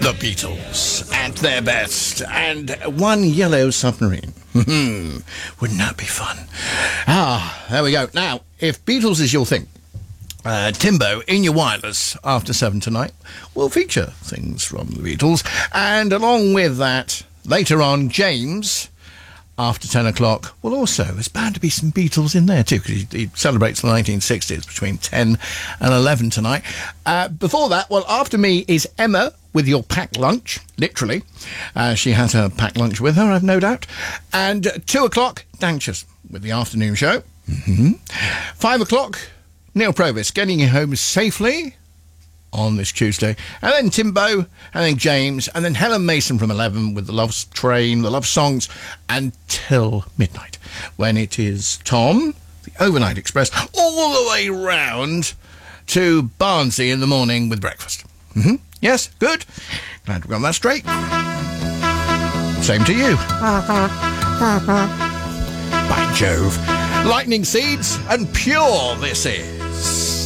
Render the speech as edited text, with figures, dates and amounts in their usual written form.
The Beatles at their best, and One Yellow Submarine. Wouldn't that be fun? There we go. Now, if Beatles is your thing, Timbo in your wireless after 7 tonight will feature things from the Beatles, and along with that, later on, James after 10 o'clock will also, there's bound to be some Beatles in there too, because he celebrates the 1960s between 10 and 11 tonight. Before that, well, after me is Emma with your packed lunch, literally. She has her packed lunch with her, I've no doubt. And 2 o'clock, Dancers with the afternoon show. 5 o'clock, Neil Provis getting you home safely on this Tuesday, and then Timbo, and then James, and then Helen Mason from 11 with the Love Train, the Love Songs, until midnight, when it is Tom, the Overnight Express, all the way round to Barnsley in the morning with breakfast. Yes, good. Glad we got that straight. Same to you. By Jove. Lightning Seeds and Pure this is.